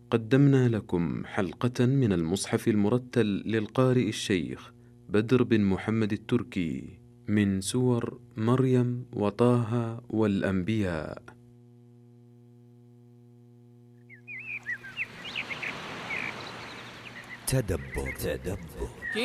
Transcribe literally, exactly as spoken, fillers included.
قدمنا لكم حلقة من المصحف المرتل للقارئ الشيخ بدر بن محمد التركي من سور مريم وطه والأنبياء. تدبر تدبر